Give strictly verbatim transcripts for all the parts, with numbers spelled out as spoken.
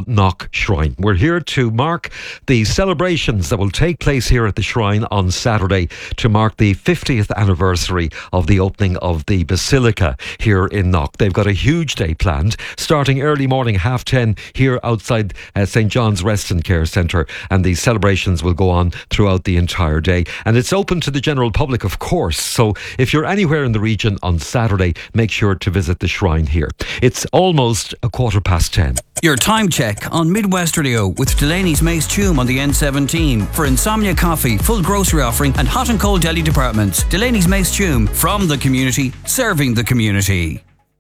Knock Shrine. We're here to mark the celebrations that will take place here at the Shrine on Saturday to mark the fiftieth anniversary of the opening of the Basilica here in Knock. They've got a huge day planned, starting early morning, half ten, here outside uh, St John's Rest and Care Centre, and the celebrations will go on throughout the entire day. And it's open to the general public, of course, so if you're anywhere in the region on Saturday, make sure to visit the Shrine here. It's almost a quarter past ten. Your time check on Midwest Radio with Delaney's Mace Tume on the N seventeen for Insomnia Coffee, full grocery offering and hot and cold deli departments. Delaney's Mace Tume, from the community, serving the community.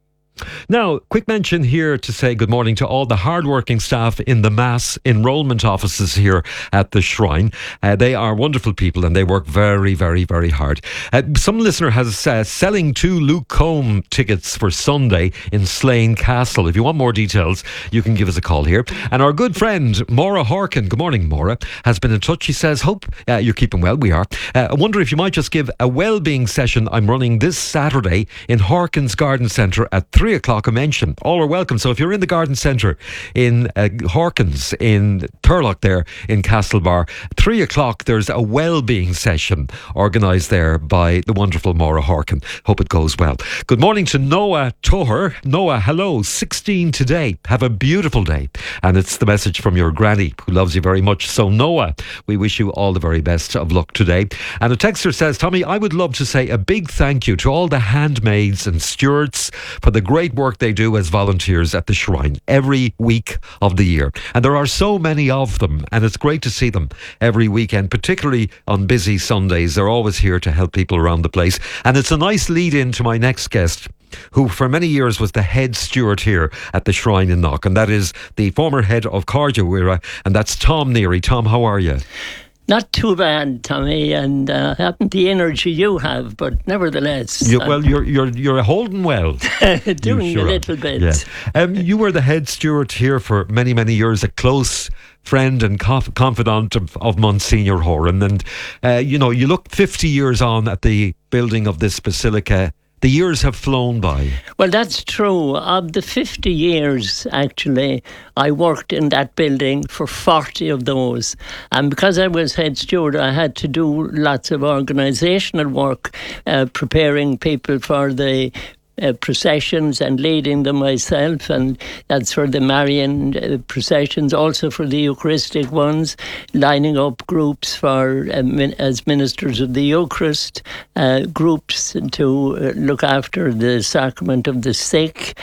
Now, quick mention here to say good morning to all the hard-working staff in the mass enrolment offices here at the Shrine. Uh, they are wonderful people and they work very, very, very hard. Uh, some listener has uh, selling two Luke Combs tickets for Sunday in Slane Castle. If you want more details, you can give us a call here. And our good friend, Maura Harkin, good morning, Maura, has been in touch. She says, hope uh, you're keeping well. We are. Uh, I wonder if you might just give a well-being session I'm running this Saturday in Harkin's Garden Centre at three o'clock a mention. All are welcome. So if you're in the garden centre in uh, Harkins in Turlock there in Castlebar, three o'clock there's a well-being session organised there by the wonderful Maura Harkin. Hope it goes well. Good morning to Noah Toher. Noah, hello. sixteen today. Have a beautiful day. And it's the message from your granny who loves you very much. So Noah, we wish you all the very best of luck today. And a texter says, Tommy, I would love to say a big thank you to all the handmaids and stewards for the great work they do as volunteers at the Shrine every week of the year. And there are so many of them, and it's great to see them every weekend, particularly on busy Sundays. They're always here to help people around the place. And it's a nice lead in to my next guest, who for many years was the head steward here at the Shrine in Knock, and that is the former head of Cardia, and that's Tom Neary. Tom, how are you? Not too bad, Tommy, and uh, haven't the energy you have, but nevertheless. You, well, you're you're you're holding well. Doing sure a little are. bit. Yeah. Um, you were the head steward here for many, many years, a close friend and conf- confidant of, of Monsignor Horan. And, uh, you know, you look fifty years on at the building of this basilica. The years have flown by. Well, that's true. Of the fifty years, actually, I worked in that building for forty of those. And because I was head steward, I had to do lots of organisational work, uh, preparing people for the Uh, processions and leading them myself, and that's for the Marian uh, processions, also for the Eucharistic ones, lining up groups for uh, min- as ministers of the Eucharist, uh, groups to uh, look after the sacrament of the sick,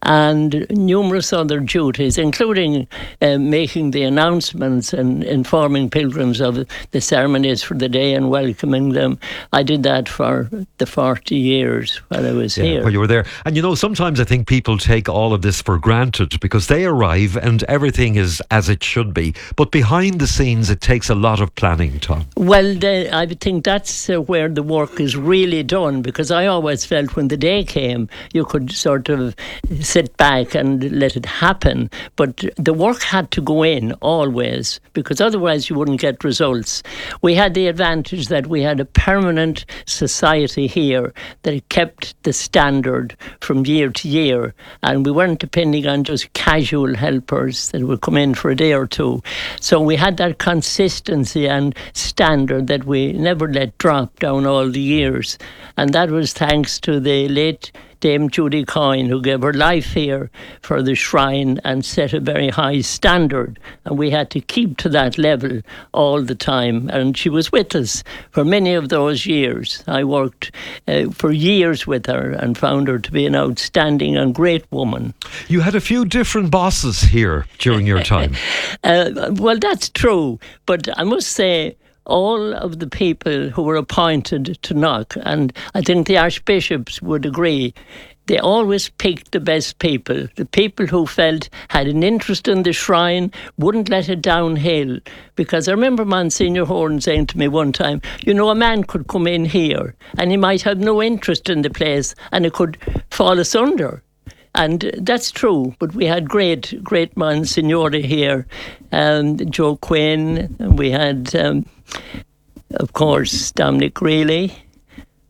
and numerous other duties, including uh, making the announcements and informing pilgrims of the ceremonies for the day and welcoming them. I did that for the forty years while I was yeah, here. Well, you were there. And you know, sometimes I think people take all of this for granted because they arrive and everything is as it should be. But behind the scenes, it takes a lot of planning, Tom. Well, the, I think that's uh, where the work is really done, because I always felt when the day came, you could sort of sit back and let it happen. But the work had to go in always, because otherwise you wouldn't get results. We had the advantage that we had a permanent society here that kept the standard from year to year, and we weren't depending on just casual helpers that would come in for a day or two. So we had that consistency and standard that we never let drop down all the years, and that was thanks to the late Dame Judy Coyne, who gave her life here for the Shrine and set a very high standard, and we had to keep to that level all the time, and she was with us for many of those years. I worked uh, for years with her and found her to be an outstanding and great woman. You had a few different bosses here during your time. uh, well, that's true, but I must say all of the people who were appointed to Knock, and I think the archbishops would agree, they always picked the best people, the people who felt had an interest in the Shrine, wouldn't let it downhill. Because I remember Monsignor Horan saying to me one time, you know, a man could come in here and he might have no interest in the place and it could fall asunder. And that's true, but we had great, great Monsignori here, um, Joe Quinn, and we had, um, of course, Dominic Greeley,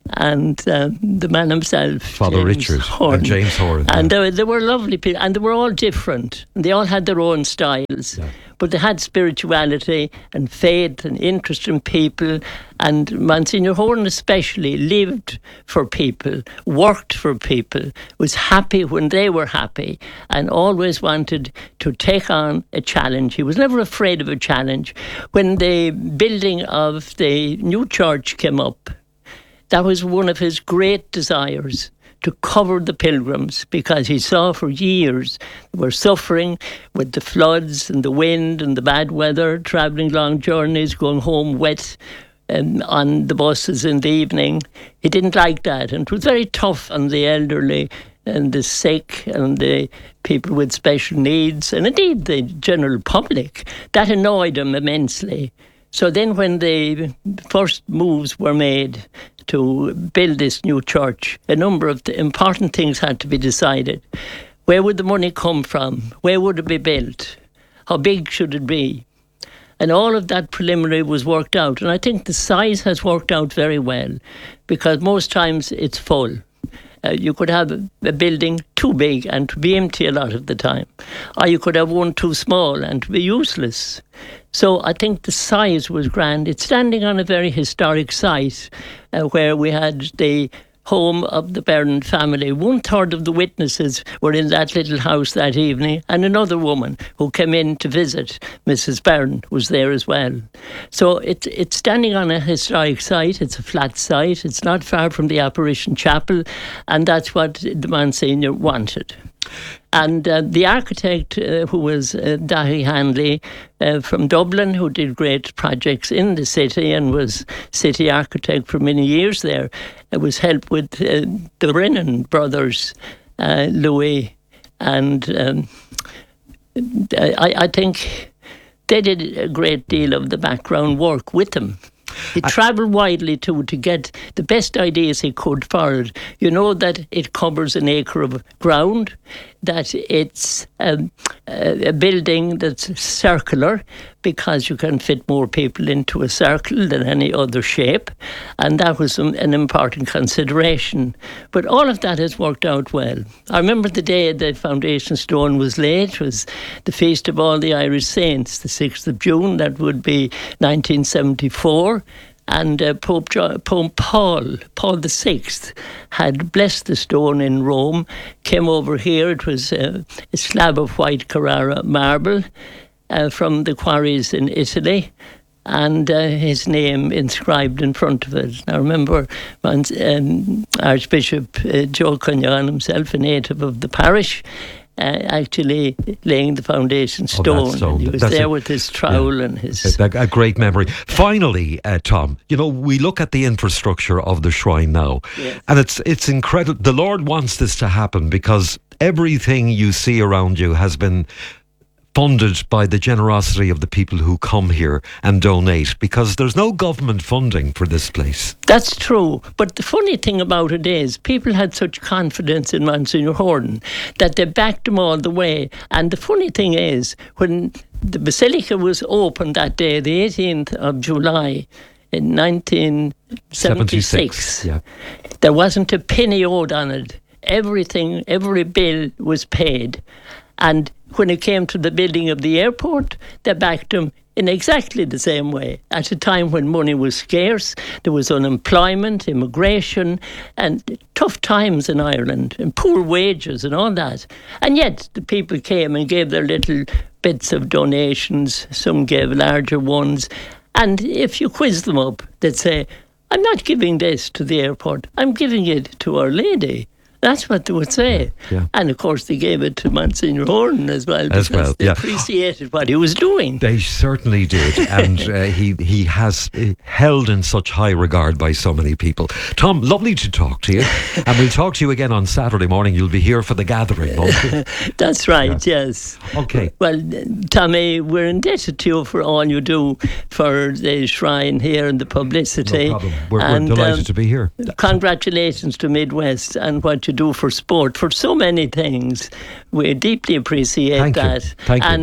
and um, the man himself, Father James Richard Horan. and James Horan. And yeah. they, they were lovely people, and they were all different. And they all had their own styles. Yeah. But they had spirituality and faith and interest in people. And Monsignor Horan especially lived for people, worked for people, was happy when they were happy, and always wanted to take on a challenge. He was never afraid of a challenge. When the building of the new church came up, that was one of his great desires, to cover the pilgrims, because he saw for years they were suffering with the floods and the wind and the bad weather, travelling long journeys, going home wet um, on the buses in the evening. He didn't like that, and it was very tough on the elderly and the sick and the people with special needs, and indeed the general public. That annoyed him immensely. So then when the first moves were made to build this new church, a number of the important things had to be decided. Where would the money come from? Where would it be built? How big should it be? And all of that preliminary was worked out. And I think the size has worked out very well, because most times it's full. Uh, you could have a, a building too big and to be empty a lot of the time. Or you could have one too small and to be useless. So I think the size was grand. It's standing on a very historic site uh, where we had the home of the Byrne family. One third of the witnesses were in that little house that evening, and another woman who came in to visit, Missus Byrne, was there as well. So it, it's standing on a historic site. It's a flat site. It's not far from the Apparition Chapel, and that's what the Monsignor wanted. And uh, the architect, uh, who was uh, Dahi Hanley uh, from Dublin, who did great projects in the city and was city architect for many years there, uh, was helped with uh, the Brennan brothers, uh, Louis, and um, I, I think they did a great deal of the background work with them. He travelled widely too to get the best ideas he could for it. You know that it covers an acre of ground, that it's um, a building that's circular, because you can fit more people into a circle than any other shape, and that was an important consideration. But all of that has worked out well. I remember the day the foundation stone was laid. It was the Feast of All the Irish Saints, the sixth of June. That would be nineteen seventy-four. And uh, Pope, jo- Pope Paul, Paul the Sixth, had blessed the stone in Rome, came over here. It was uh, a slab of white Carrara marble uh, from the quarries in Italy, and uh, his name inscribed in front of it. I remember um, Archbishop uh, Joe Cognan himself, a native of the parish, Uh, actually laying the foundation stone. Oh, stone. And he was That's there a, with his trowel yeah, and his... A, a great memory. Finally, uh, Tom, you know, we look at the infrastructure of the shrine now, yes. and it's it's incredible. The Lord wants this to happen, because everything you see around you has been funded by the generosity of the people who come here and donate, because there's no government funding for this place. That's true. But the funny thing about it is, people had such confidence in Monsignor Horan that they backed him all the way. And the funny thing is, when the Basilica was opened that day, the eighteenth of July in nineteen seventy-six, yeah. there wasn't a penny owed on it. Everything, every bill was paid. And when it came to the building of the airport, they backed him in exactly the same way. At a time when money was scarce, there was unemployment, immigration, and tough times in Ireland, and poor wages and all that. And yet the people came and gave their little bits of donations. Some gave larger ones. And if you quiz them up, they'd say, I'm not giving this to the airport, I'm giving it to Our Lady. That's what they would say. Yeah. And of course they gave it to Monsignor Horan as well, because as well, they yeah. appreciated what he was doing. They certainly did. And uh, he, he has uh, held in such high regard by so many people. Tom, lovely to talk to you. And we'll talk to you again on Saturday morning. You'll be here for the gathering, won't you? That's right, yeah. yes. Okay. Well, Tommy, we're indebted to you for all you do for the shrine here and the publicity. No problem. We're, and, we're delighted um, to be here. Congratulations to Midwest and what you do for sport, for so many things. We deeply appreciate Thank that. you. Thank you. And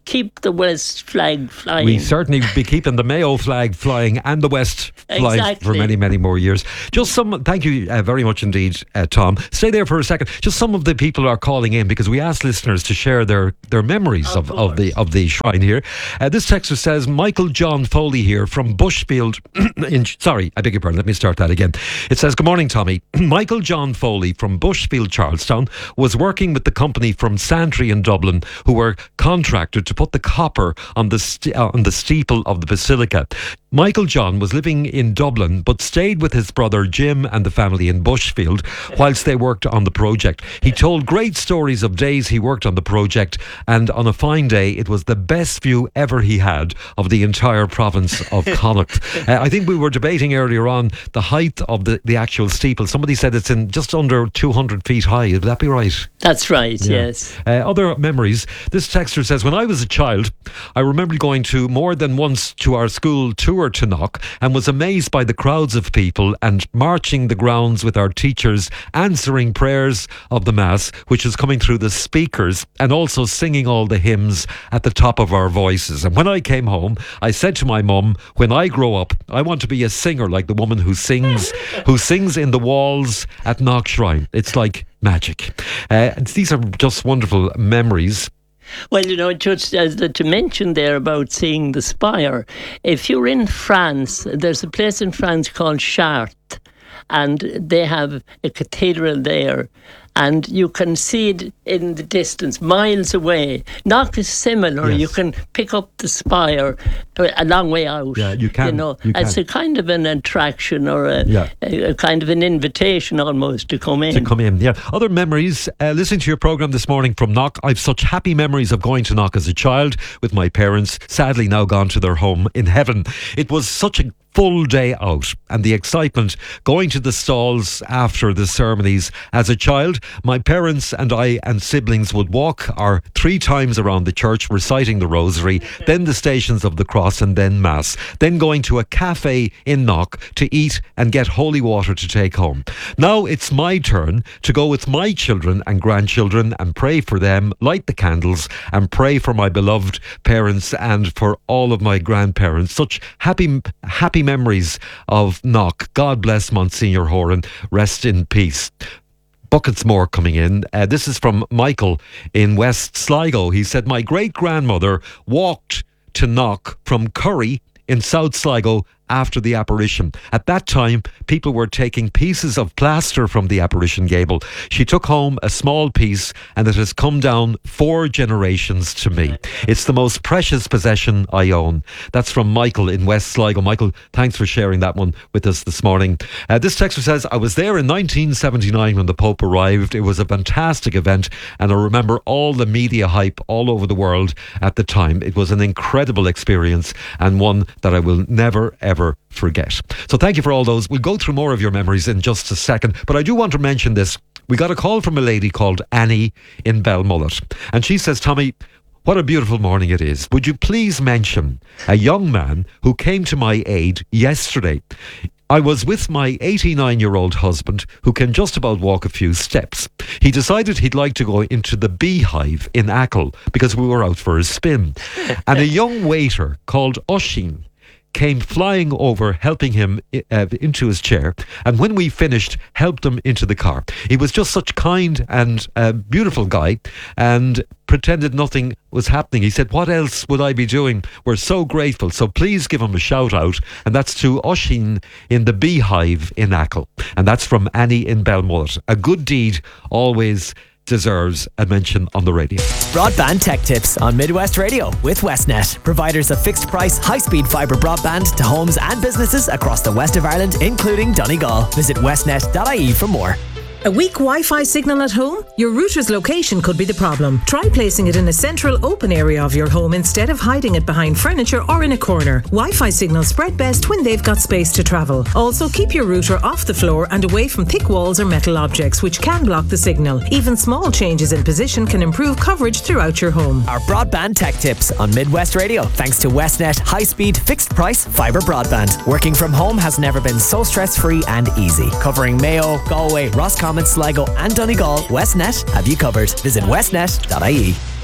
keep the West flag flying. We certainly be keeping the Mayo flag flying and the West flying Exactly. for many, many more years. Just some, thank you uh, very much indeed, uh, Tom. Stay there for a second. Just some of the people are calling in because we asked listeners to share their, their memories of, Of of the of the shrine here. Uh, this texter says, Michael John Foley here from Bushfield. in, sorry, I beg your pardon. Let me start that again. It says, good morning, Tommy. Michael John Foley from Bushfield, Charlestown, was working with the company from Santry in Dublin who were contracted to put the copper on the st- uh, on the steeple of the basilica. Michael John was living in Dublin but stayed with his brother Jim and the family in Bushfield whilst they worked on the project. He told great stories of days he worked on the project, and on a fine day it was the best view ever he had of the entire province of Connacht. uh, I think we were debating earlier on the height of the, the actual steeple. Somebody said it's in just under two hundred feet high. Would that be right? That's right, Yeah. yes. Uh, other memories. This texter says, when I was a child, I remember going to more than once to our school tour to Knock and was amazed by the crowds of people and marching the grounds with our teachers, answering prayers of the Mass, which is coming through the speakers, and also singing all the hymns at the top of our voices. And when I came home, I said to my mum, when I grow up, I want to be a singer like the woman who sings, who sings in the walls at Knock Shrine. It's like magic. Uh, these are just wonderful memories. Well, you know, just as the, to mention there about seeing the spire, if you're in France, there's a place in France called Chartres, and they have a cathedral there, and you can see it in the distance, miles away. Knock is similar. Yes. You can pick up the spire a long way out. Yeah, you can, You know, you it's can. a kind of an attraction or a, Yeah. a, a kind of an invitation almost to come in. To come in, yeah. Other memories, uh, listening to your programme this morning from Knock. I've such happy memories of going to Knock as a child with my parents, sadly now gone to their home in heaven. It was such a full day out, and the excitement going to the stalls after the ceremonies. As a child, my parents and I and siblings would walk our three times around the church reciting the rosary, then the Stations of the Cross, and then Mass, then going to a cafe in Knock to eat and get holy water to take home. Now it's my turn to go with my children and grandchildren and pray for them, light the candles, and pray for my beloved parents and for all of my grandparents. Such happy happy memories of Knock. God bless Monsignor Horan. Rest in peace. Buckets more coming in. Uh, this is from Michael in West Sligo. He said, my great-grandmother walked to Knock from Curry in South Sligo after the apparition. At that time, people were taking pieces of plaster from the apparition gable. She took home a small piece, and it has come down four generations to me. It's the most precious possession I own. That's from Michael in West Sligo. Michael, thanks for sharing that one with us this morning. Uh, this texter says, I was there in nineteen seventy-nine when the Pope arrived. It was a fantastic event, and I remember all the media hype all over the world at the time. It was an incredible experience and one that I will never, ever forget. So thank you for all those. We'll go through more of your memories in just a second, but I do want to mention this. We got a call from a lady called Annie in Belmullet, and she says, Tommy, what a beautiful morning it is. Would you please mention a young man who came to my aid yesterday? I was with my eighty-nine-year-old husband who can just about walk a few steps. He decided he'd like to go into the Beehive in Achill because we were out for a spin. And a young waiter called Oshin came flying over, helping him uh, into his chair, and when we finished, helped him into the car. He was just such kind and uh, beautiful guy, and pretended nothing was happening. He said, what else would I be doing? We're so grateful. So please give him a shout out, and that's to Oshin in the Beehive in Achill, and that's from Annie in Belmullet. A good deed always deserves a mention on the radio. Broadband Tech Tips on Midwest Radio with Westnet, providers of fixed price, high speed fibre broadband to homes and businesses across the west of Ireland, including Donegal. Visit westnet dot I E for more. A weak Wi-Fi signal at home? Your router's location could be the problem. Try placing it in a central open area of your home instead of hiding it behind furniture or in a corner. Wi-Fi signals spread best when they've got space to travel. Also, keep your router off the floor and away from thick walls or metal objects which can block the signal. Even small changes in position can improve coverage throughout your home. Our Broadband Tech Tips on Midwest Radio, thanks to Westnet high speed, fixed price fibre broadband. Working from home has never been so stress free and easy. Covering Mayo, Galway, Roscommon, Sligo and Donegal, Westnet have you covered. Visit westnet dot I E.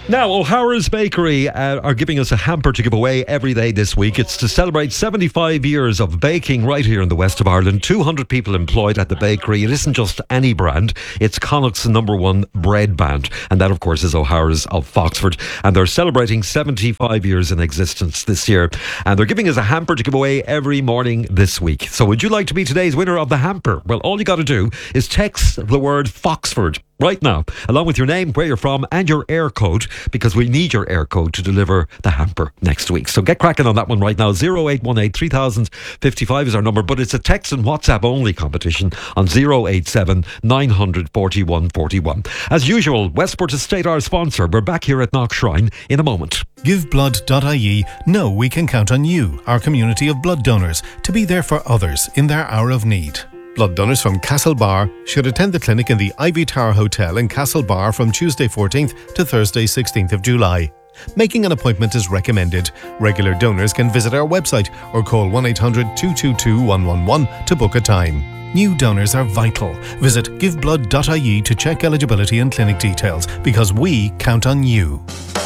Now, O'Hara's Bakery uh, are giving us a hamper to give away every day this week. It's to celebrate seventy-five years of baking right here in the west of Ireland. two hundred people employed at the bakery. It isn't just any brand. It's Connacht's number one bread band. And that, of course, is O'Hara's of Foxford. And they're celebrating seventy-five years in existence this year. And they're giving us a hamper to give away every morning this week. So would you like to be today's winner of the hamper? Well, all you got to do is text the word Foxford right now, along with your name, where you're from, and your air code, because we need your air code to deliver the hamper next week. So get cracking on that one right now. oh eight one eight, three thousand fifty-five is our number, but it's a text and WhatsApp only competition on oh eight seven, nine hundred, forty-one forty-one. As usual, Westport Estate, our sponsor. We're back here at Knock Shrine in a moment. give blood dot I E know we can count on you, our community of blood donors, to be there for others in their hour of need. Blood donors from Castlebar should attend the clinic in the Ivy Tower Hotel in Castlebar from Tuesday fourteenth to Thursday sixteenth of July. Making an appointment is recommended. Regular donors can visit our website or call one eight hundred, two two two, one one one to book a time. New donors are vital. Visit give blood dot I E to check eligibility and clinic details, because we count on you.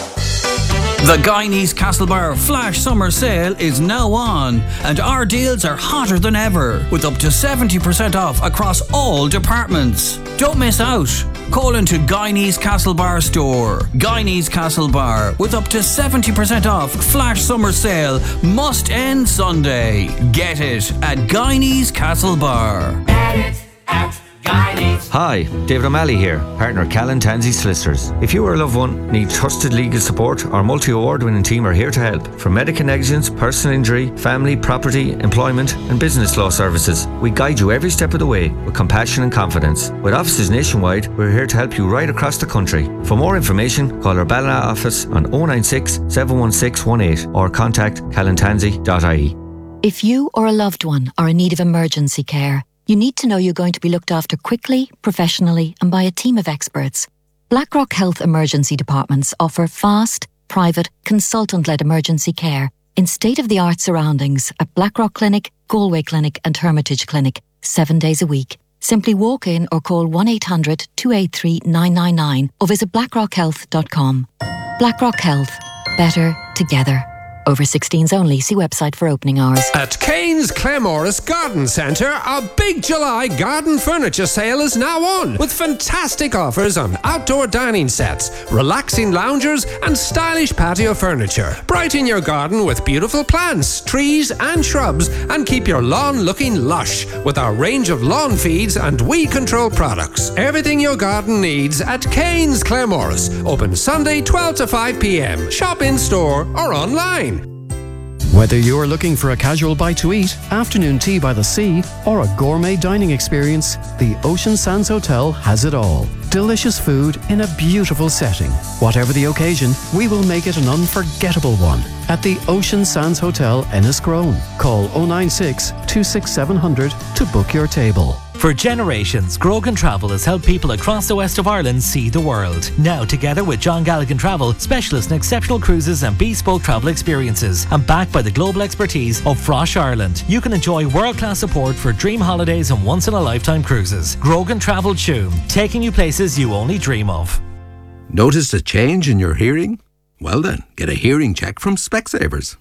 The Guyanese Castlebar Flash Summer Sale is now on, and our deals are hotter than ever, with up to seventy percent off across all departments. Don't miss out. Call into Guyanese Castlebar store. Guyanese Castlebar, with up to seventy percent off Flash Summer Sale, must end Sunday. Get it at Guyanese Castlebar. Get it at Guyanese. Hi, David O'Malley here, partner Callan Tansey Solicitors. If you or a loved one need trusted legal support, our multi-award winning team are here to help. From medical negligence, personal injury, family, property, employment and business law services, we guide you every step of the way with compassion and confidence. With offices nationwide, we're here to help you right across the country. For more information, call our Ballina office on oh nine six, seven one six, one eight or contact callan tansey dot I E. If you or a loved one are in need of emergency care, you need to know you're going to be looked after quickly, professionally, and by a team of experts. BlackRock Health Emergency Departments offer fast, private, consultant-led emergency care in state-of-the-art surroundings at Blackrock Clinic, Galway Clinic and Hermitage Clinic, seven days a week. Simply walk in or call one eight hundred, two eight three, nine nine nine or visit blackrock health dot com. BlackRock Health. Better together. Over sixteens only. See website for opening hours. At Kane's Claremorris Garden Centre, a big July garden furniture sale is now on, with fantastic offers on outdoor dining sets, relaxing loungers and stylish patio furniture. Brighten your garden with beautiful plants, trees and shrubs, and keep your lawn looking lush with our range of lawn feeds and weed control products. Everything your garden needs at Kane's Claremorris. Open Sunday twelve to five p.m. Shop in store or online. Whether you're looking for a casual bite to eat, afternoon tea by the sea, or a gourmet dining experience, the Ocean Sands Hotel has it all. Delicious food in a beautiful setting. Whatever the occasion, we will make it an unforgettable one. At the Ocean Sands Hotel, Enniscrone. Call oh nine six, two six seven zero zero to book your table. For generations, Grogan Travel has helped people across the west of Ireland see the world. Now, together with John Galligan Travel, specialists in exceptional cruises and bespoke travel experiences, and backed by the global expertise of Frosh Ireland, you can enjoy world-class support for dream holidays and once-in-a-lifetime cruises. Grogan Travel Tuam, taking you places you only dream of. Noticed a change in your hearing? Well then, get a hearing check from Specsavers.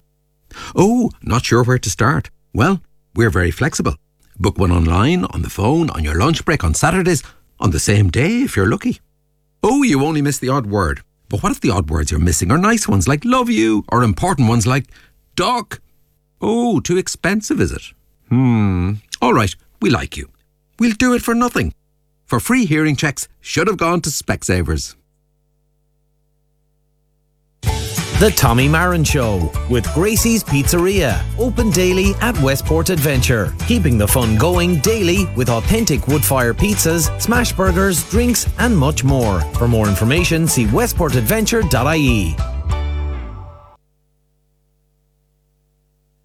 Oh, not sure where to start? Well, we're very flexible. Book one online, on the phone, on your lunch break, on Saturdays, on the same day if you're lucky. Oh, you only missed the odd word. But what if the odd words you're missing are nice ones like love you, or important ones like doc? Oh, too expensive is it? Hmm, all right, we like you. We'll do it for nothing. For free hearing checks, should have gone to Specsavers. The Tommy Marin Show with Gracie's Pizzeria. Open daily at Westport Adventure. Keeping the fun going daily with authentic wood-fire pizzas, smash burgers, drinks and much more. For more information, see westport adventure dot I E.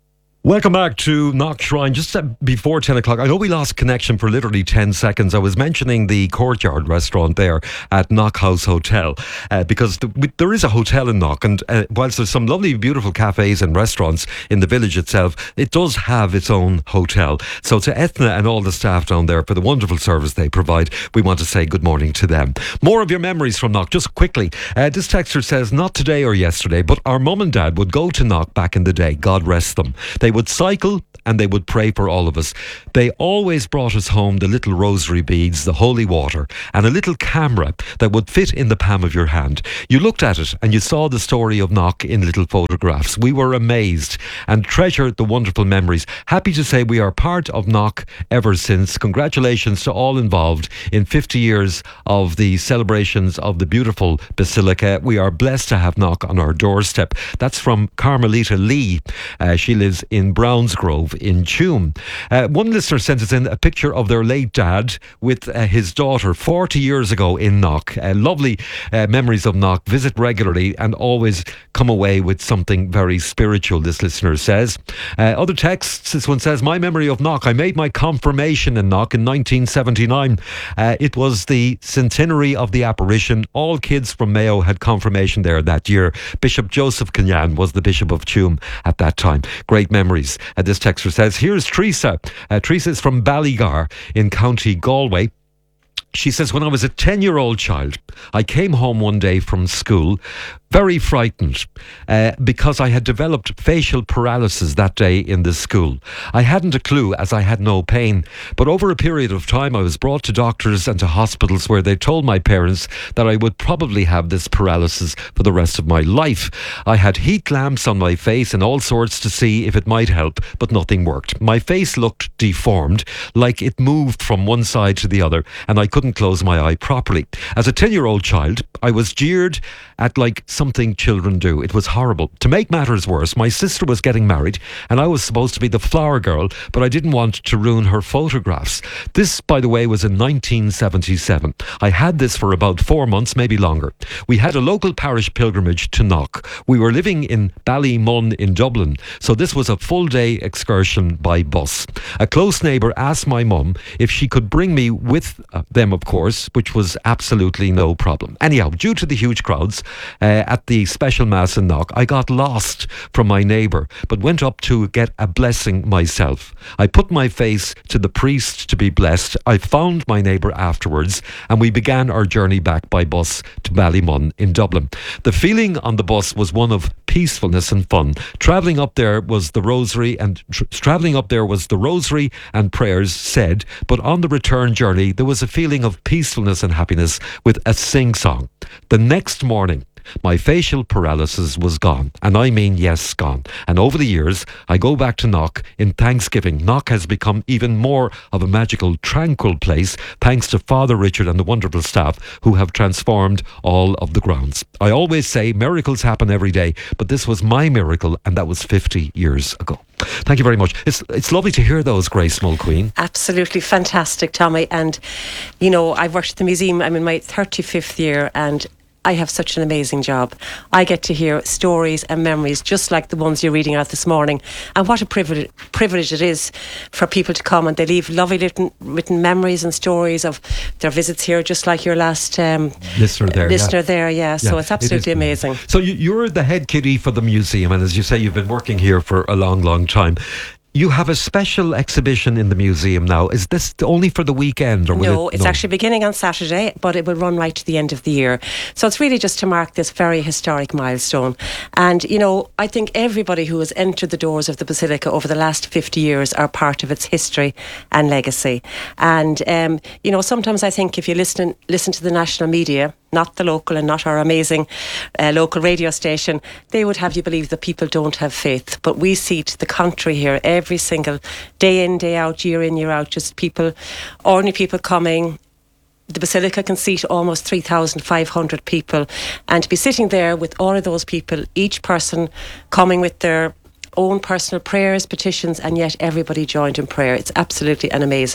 Welcome back to Knock Shrine. Just uh, before ten o'clock, I know we lost connection for literally ten seconds. I was mentioning the Courtyard restaurant there at Knock House Hotel uh, because the, we, there is a hotel in Knock, and uh, whilst there's some lovely, beautiful cafes and restaurants in the village itself, it does have its own hotel. So to Ethna and all the staff down there for the wonderful service they provide, we want to say good morning to them. More of your memories from Knock, just quickly. Uh, this texter says, not today or yesterday, but our mum and dad would go to Knock back in the day, God rest them. They would cycle and they would pray for all of us. They always brought us home the little rosary beads, the holy water, and a little camera that would fit in the palm of your hand. You looked at it and you saw the story of Knock in little photographs. We were amazed and treasured the wonderful memories. Happy to say we are part of Knock ever since. Congratulations to all involved in fifty years of the celebrations of the beautiful Basilica. We are blessed to have Knock on our doorstep. That's from Carmelita Lee. Uh, she lives in Brownsgrove in Tuam. Uh, one listener sent us in a picture of their late dad with uh, his daughter forty years ago in Knock. Uh, lovely uh, memories of Knock. Visit regularly and always come away with something very spiritual, this listener says. Uh, other texts, this one says, my memory of Knock, I made my confirmation in Knock in nineteen seventy-nine. Uh, it was the centenary of the apparition. All kids from Mayo had confirmation there that year. Bishop Joseph Kenyan was the Bishop of Tuam at that time. Great memories. Uh, this texter says, here's Teresa. Uh, Teresa is from Ballygar in County Galway. She says, when I was a ten-year-old child, I came home one day from school very frightened uh, because I had developed facial paralysis that day in the school. I hadn't a clue as I had no pain, but over a period of time I was brought to doctors and to hospitals where they told my parents that I would probably have this paralysis for the rest of my life. I had heat lamps on my face and all sorts to see if it might help, but nothing worked. My face looked deformed, like it moved from one side to the other, and I couldn't close my eye properly. As a ten-year-old child, I was jeered at like something children do. It was horrible. To make matters worse, my sister was getting married and I was supposed to be the flower girl, but I didn't want to ruin her photographs. This, by the way, was in nineteen seventy-seven. I had this for about four months, maybe longer. We had a local parish pilgrimage to Knock. We were living in Ballymun in Dublin, so this was a full day excursion by bus. A close neighbour asked my mum if she could bring me with uh, them, of course, which was absolutely no problem. Anyhow, due to the huge crowds uh, at the special mass in Knock, I got lost from my neighbour, but went up to get a blessing myself. I put my face to the priest to be blessed. I found my neighbour afterwards, and we began our journey back by bus to Ballymun in Dublin. The feeling on the bus was one of peacefulness and fun. Travelling up there was the rosary and tr- travelling up there was the rosary and prayers said, but on the return journey there was a feeling of peacefulness and happiness with a sing-song. The next morning, my facial paralysis was gone, and I mean yes, gone. And over the years, I go back to Knock in thanksgiving. Knock has become even more of a magical, tranquil place thanks to Father Richard and the wonderful staff who have transformed all of the grounds. I always say miracles happen every day, but this was my miracle, and that was fifty years ago. Thank you very much. It's it's lovely to hear those, Grace Mulqueen. Absolutely fantastic, Tommy. And, you know, I've worked at the museum. I'm in my thirty-fifth year, and I have such an amazing job. I get to hear stories and memories just like the ones you're reading out this morning. And what a privilege, privilege it is for people to come and they leave lovely written, written memories and stories of their visits here, just like your last um, listener there. Listener yeah. there, yeah. So yeah, it's absolutely it amazing. So you, you're the head kiddie for the museum, and as you say, you've been working here for a long, long time. You have a special exhibition in the museum now. Is this only for the weekend? Or no, it, it's no? actually beginning on Saturday, but it will run right to the end of the year. So it's really just to mark this very historic milestone. And, you know, I think everybody who has entered the doors of the Basilica over the last fifty years are part of its history and legacy. And, um, you know, sometimes I think if you listen, listen to the national media, not the local and not our amazing uh, local radio station, they would have you believe that people don't have faith. But we see to the contrary here every single day in, day out, year in, year out, just people, ordinary people coming. The Basilica can seat almost three thousand five hundred people, and to be sitting there with all of those people, each person coming with their own personal prayers, petitions, and yet everybody joined in prayer. It's absolutely an amazing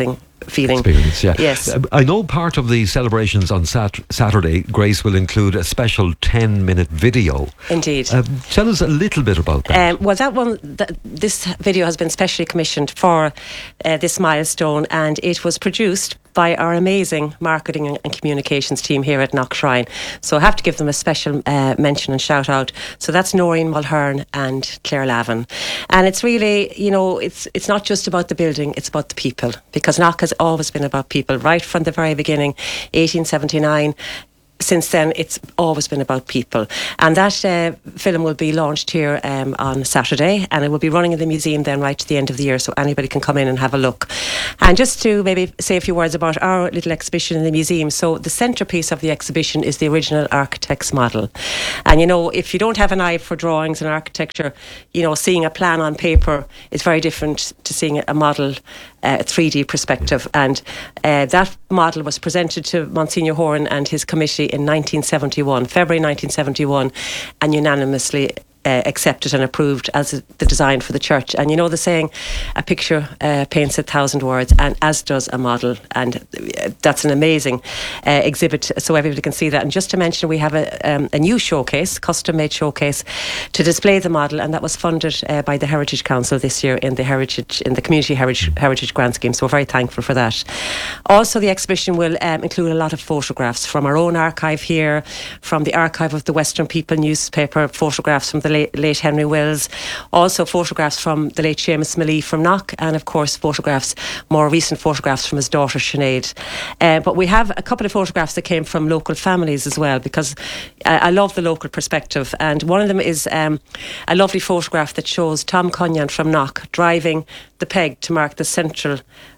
feeling. Experience, yeah. Yes. Uh, I know part of the celebrations on sat- Saturday, Grace, will include a special ten-minute video. Indeed. Uh, tell us a little bit about that. Um, well, that one, th- this video has been specially commissioned for uh, this milestone, and it was produced by our amazing marketing and, and communications team here at Knock Shrine. So I have to give them a special uh, mention and shout out. So that's Noreen Mulhern and Claire Lavin. And it's really, you know, it's it's not just about the building, it's about the people, because Knock has always been about people, right from the very beginning, eighteen seventy-nine. Since then, it's always been about people. And that uh, film will be launched here um, on Saturday, and it will be running in the museum then right to the end of the year, so anybody can come in and have a look. And just to maybe say a few words about our little exhibition in the museum. So the centrepiece of the exhibition is the original architect's model. And, you know, if you don't have an eye for drawings and architecture, you know, seeing a plan on paper is very different to seeing a model, uh, a three D perspective. And uh, that model was presented to Monsignor Horan and his committee in nineteen seventy-one, February nineteen seventy-one, and unanimously Uh, accepted and approved as the design for the church. And you know the saying, a picture uh, paints a thousand words, and as does a model. And uh, that's an amazing uh, exhibit, so everybody can see that. And just to mention, we have a, um, a new showcase, custom-made showcase, to display the model, and that was funded uh, by the Heritage Council this year in the Heritage, in the Community Heritage, Heritage Grant Scheme. So we're very thankful for that. Also, the exhibition will um, include a lot of photographs from our own archive here, from the archive of the Western People newspaper, photographs from the Late, late Henry Wills, also photographs from the late Seamus Millie from Knock, and of course photographs, more recent photographs from his daughter Sinead. Uh, but we have a couple of photographs that came from local families as well, because I, I love the local perspective, and one of them is um, a lovely photograph that shows Tom Cunyan from Knock driving the peg to mark the central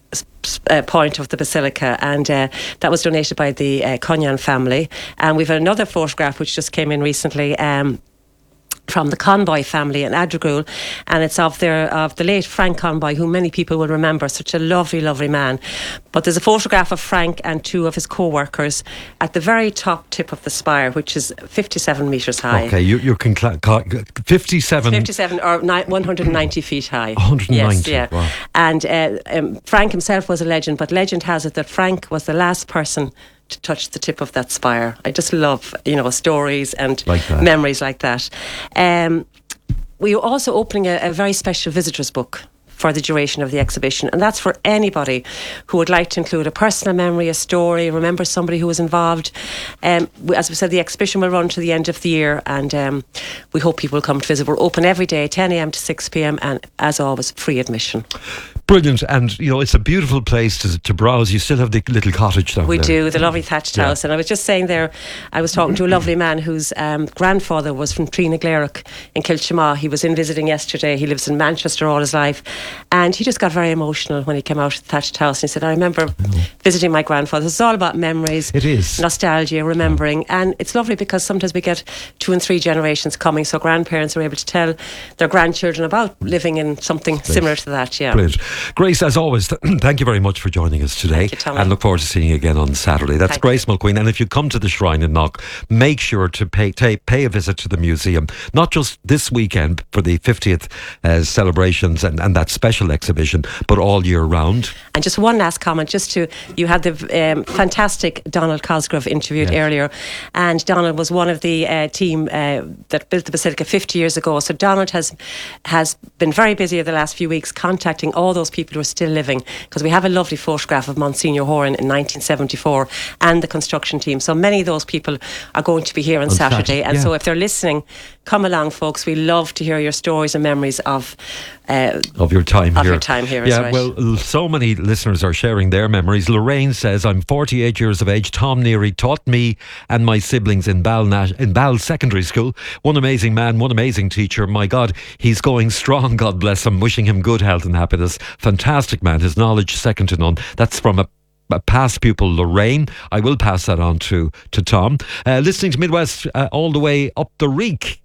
Uh, point of the basilica, and uh, that was donated by the uh, Cunyan family. And we've another photograph which just came in recently um, from the Conboy family in Adrigul, and it's of their of the late Frank Conboy, who many people will remember, such a lovely lovely man. But there's a photograph of Frank and two of his co-workers at the very top tip of the spire, which is fifty-seven metres high. Okay, you, you can cl- cl- fifty-seven fifty-seven or ni- one hundred ninety feet high. one hundred ninety, yes, yeah. Wow. And uh, um, Frank himself was a legend, but legend has it that Frank was the last person to touch the tip of that spire. I just love, you know, stories and like memories like that. Um, we are also opening a, a very special visitors book for the duration of the exhibition, and that's for anybody who would like to include a personal memory, a story, remember somebody who was involved. Um, as we said, the exhibition will run to the end of the year, and um, we hope people will come to visit. We're open every day, ten a.m. to six p.m, and as always, free admission. Brilliant. And, you know, it's a beautiful place to, to browse. You still have the little cottage down we there. We do, the lovely thatched yeah. house. And I was just saying there, I was talking to a lovely man whose um, grandfather was from Trinaglarach in Kilchamaw. He was in visiting yesterday. He lives in Manchester all his life. And he just got very emotional when he came out of the thatched house. And he said, I remember oh. visiting my grandfather. It's all about memories. It is. Nostalgia, remembering. Yeah. And it's lovely because sometimes we get two and three generations coming. So grandparents are able to tell their grandchildren about living in something Great. similar to that. Yeah. Brilliant. Grace, as always, thank you very much for joining us today. Thank you, and look forward to seeing you again on Saturday. That's thank Grace Mulqueen. And if you come to the Shrine in Knock, make sure to pay, pay, pay a visit to the museum, not just this weekend for the fiftieth uh, celebrations and, and that special exhibition, but all year round. And just one last comment, just to, you had the um, fantastic Donald Cosgrove interviewed yes. earlier, and Donald was one of the uh, team uh, that built the Basilica fifty years ago. So Donald has has been very busy over the last few weeks contacting all those people who are still living, because we have a lovely photograph of Monsignor Horan in nineteen seventy-four and the construction team. So many of those people are going to be here on, on Saturday, Saturday. And yeah. so if they're listening, come along, folks. We love to hear your stories and memories of uh, of your time of here. your time here. Yeah, right. well, so many listeners are sharing their memories. Lorraine says, I'm forty-eight years of age. Tom Neary taught me and my siblings in Bal, in Bal Secondary School. One amazing man, one amazing teacher. My God, he's going strong. God bless him. Wishing him good health and happiness. Fantastic man. His knowledge second to none. That's from a A past pupil, Lorraine. I will pass that on to, to Tom. Uh, listening to Midwest uh, all the way up the Reek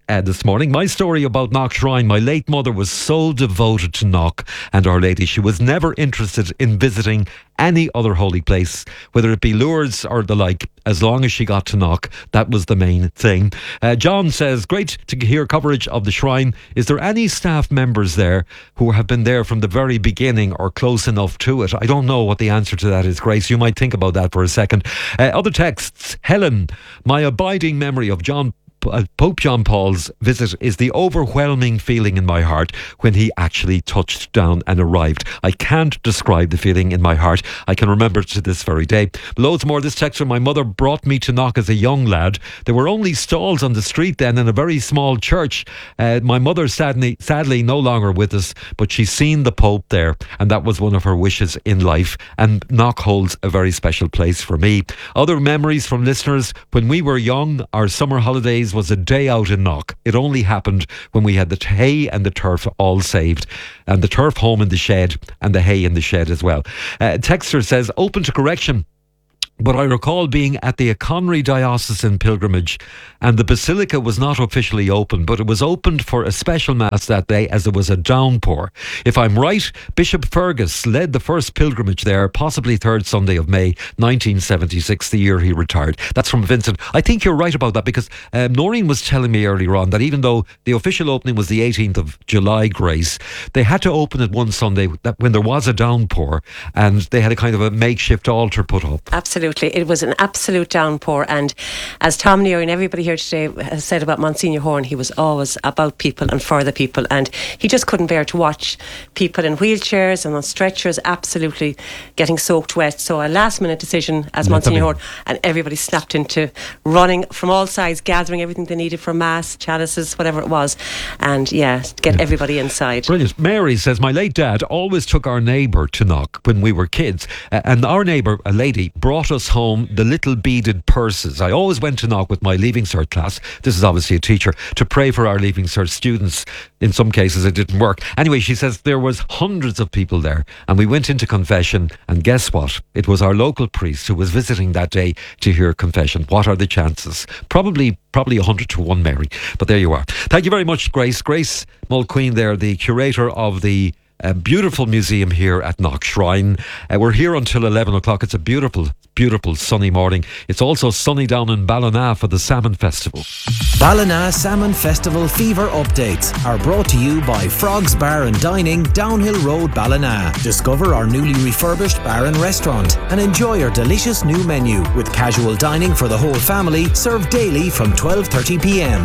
uh, this morning. My story about Knock Shrine. My late mother was so devoted to Knock and Our Lady. She was never interested in visiting any other holy place, whether it be Lourdes or the like. As long as she got to Knock, that was the main thing. Uh, John says, great to hear coverage of the shrine. Is there any staff members there who have been there from the very beginning or close enough to it? I don't know what the answer to that is, Grace. You might think about that for a second. Uh, other texts. Helen, my abiding memory of John Pope John Paul's visit is the overwhelming feeling in my heart when he actually touched down and arrived. I can't describe the feeling in my heart. I can remember it to this very day. Loads more. This text from my mother brought me to Knock as a young lad. There were only stalls on the street then and a very small church. Uh, my mother sadly, sadly no longer with us, but she's seen the Pope there, and that was one of her wishes in life. And Knock holds a very special place for me. Other memories from listeners: when we were young, our summer holidays was a day out in Knock. It only happened when we had the hay and the turf all saved, and the turf home in the shed and the hay in the shed as well. Uh, Texter says, open to correction, but I recall being at the Conry Diocesan pilgrimage and the basilica was not officially open, but it was opened for a special mass that day as there was a downpour. If I'm right, Bishop Fergus led the first pilgrimage there, possibly third Sunday of May nineteen seventy-six, the year he retired. That's from Vincent. I think you're right about that, because um, Noreen was telling me earlier on that even though the official opening was the eighteenth of July, Grace, they had to open it one Sunday that when there was a downpour, and they had a kind of a makeshift altar put up. Absolutely. It was an absolute downpour, and as Tom Neary and everybody here today has said about Monsignor Horn, he was always about people and for the people, and he just couldn't bear to watch people in wheelchairs and on stretchers absolutely getting soaked wet. So a last minute decision as Monsignor Horn, and everybody snapped into running from all sides, gathering everything they needed for mass, chalices, whatever it was, and yeah, get yeah. everybody inside. Brilliant. Mary says, my late dad always took our neighbour to Knock when we were kids, uh, and our neighbour, a lady, brought us home the little beaded purses. I always went to Knock with my Leaving Cert class, this is obviously a teacher, to pray for our Leaving Cert students. In some cases it didn't work. Anyway, she says there was hundreds of people there, and we went into confession, and guess what? It was our local priest who was visiting that day to hear confession. What are the chances? Probably Probably one hundred to one, Mary. But there you are. Thank you very much, Grace. Grace Mulqueen there, the curator of the a beautiful museum here at Knock Shrine. Uh, we're here until eleven o'clock. It's a beautiful, beautiful sunny morning. It's also sunny down in Ballina for the Salmon Festival. Ballina Salmon Festival fever updates are brought to you by Frogs Bar and Dining, Downhill Road, Ballina. Discover our newly refurbished bar and restaurant and enjoy our delicious new menu with casual dining for the whole family, served daily from twelve thirty p m.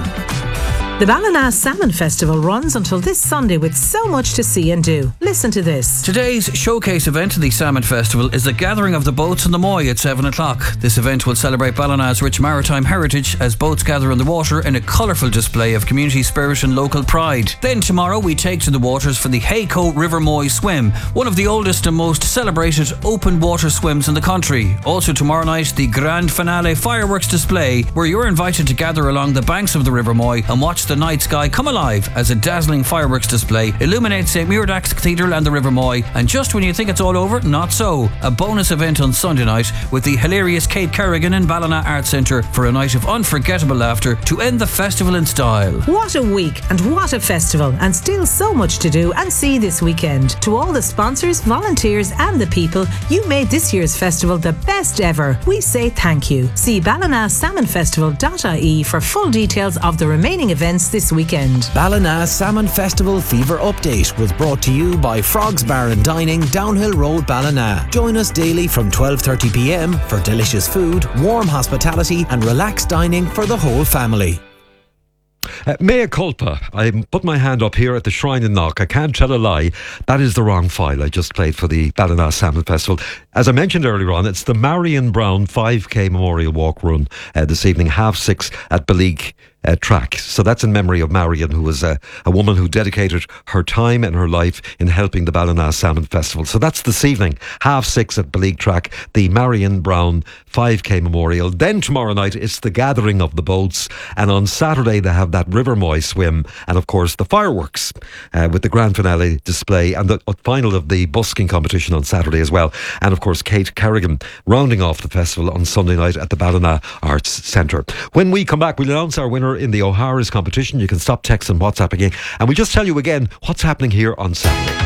The Ballina Salmon Festival runs until this Sunday with so much to see and do. Listen to this. Today's showcase event of the Salmon Festival is the gathering of the boats on the Moy at seven o'clock. This event will celebrate Ballina's rich maritime heritage as boats gather on the water in a colourful display of community spirit and local pride. Then tomorrow we take to the waters for the Hayco River Moy Swim, one of the oldest and most celebrated open water swims in the country. Also tomorrow night, the grand finale fireworks display, where you're invited to gather along the banks of the River Moy and watch the night sky come alive as a dazzling fireworks display illuminates St Muirdax Cathedral and the River Moy. And just when you think it's all over, not so. A bonus event on Sunday night with the hilarious Kate Kerrigan in Ballina Arts Centre for a night of unforgettable laughter to end the festival in style. What a week and what a festival, and still so much to do and see this weekend. To all the sponsors, volunteers and the people, you made this year's festival the best ever. We say thank you. See ballina salmon festival dot I E for full details of the remaining events this weekend. Ballina Salmon Festival Fever Update was brought to you by Frogs Bar and Dining, Downhill Road, Ballina. Join us daily from twelve thirty p m for delicious food, warm hospitality and relaxed dining for the whole family. Uh, mea culpa. I put my hand up here at the Shrine in Knock. I can't tell a lie. That is the wrong file I just played for the Ballina Salmon Festival. As I mentioned earlier on, it's the Marion Brown five K Memorial Walk Run uh, this evening, half six at Beleague Uh, track. So that's in memory of Marion, who was a, a woman who dedicated her time and her life in helping the Ballina Salmon Festival. So that's this evening, half six at Beleague track, the Marion Brown five K Memorial. Then tomorrow night it's the gathering of the boats, and on Saturday they have that River Moy swim, and of course the fireworks uh, with the grand finale display and the uh, final of the busking competition on Saturday as well. And of course course, Kate Kerrigan rounding off the festival on Sunday night at the Ballina Arts Centre. When we come back, we'll announce our winner in the O'Hara's competition. You can stop, text and WhatsApp again. And we just tell you again what's happening here on Saturday.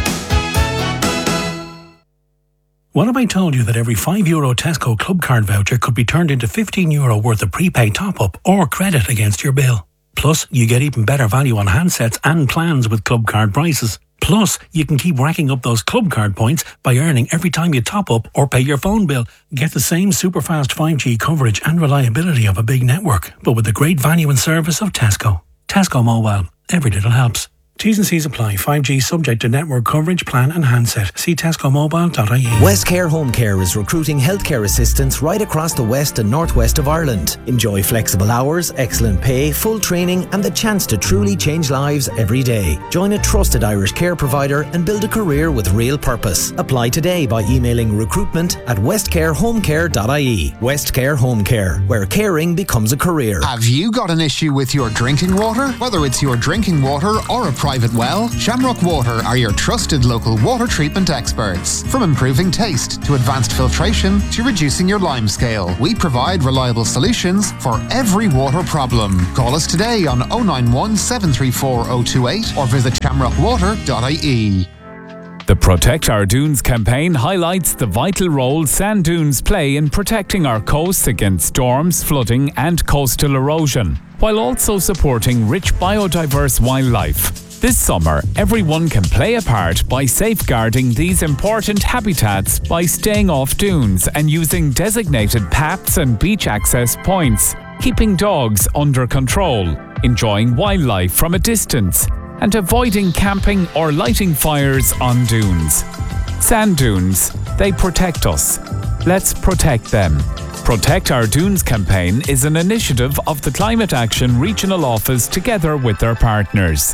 What if I told you that every five euro Tesco Club Card voucher could be turned into fifteen euro worth of prepaid top-up or credit against your bill? Plus, you get even better value on handsets and plans with Club Card prices. Plus, you can keep racking up those Club Card points by earning every time you top up or pay your phone bill. Get the same super fast five G coverage and reliability of a big network, but with the great value and service of Tesco. Tesco Mobile. Every little helps. T's and C's apply. five G subject to network coverage, plan and handset. See tesco mobile dot I E. Westcare Home Care is recruiting healthcare assistants right across the west and northwest of Ireland. Enjoy flexible hours, excellent pay, full training and the chance to truly change lives every day. Join a trusted Irish care provider and build a career with real purpose. Apply today by emailing recruitment at westcare home care dot I E. Westcare Home Care, where caring becomes a career. Have you got an issue with your drinking water? Whether it's your drinking water or a private well, Shamrock Water are your trusted local water treatment experts. From improving taste to advanced filtration to reducing your lime scale, we provide reliable solutions for every water problem. Call us today on oh nine one, seven three four, oh two eight or visit shamrock water dot I E. The Protect Our Dunes campaign highlights the vital role sand dunes play in protecting our coasts against storms, flooding and coastal erosion, while also supporting rich biodiverse wildlife. This summer, everyone can play a part by safeguarding these important habitats by staying off dunes and using designated paths and beach access points, keeping dogs under control, enjoying wildlife from a distance, and avoiding camping or lighting fires on dunes. Sand dunes, they protect us. Let's protect them. Protect Our Dunes campaign is an initiative of the Climate Action Regional Office together with their partners.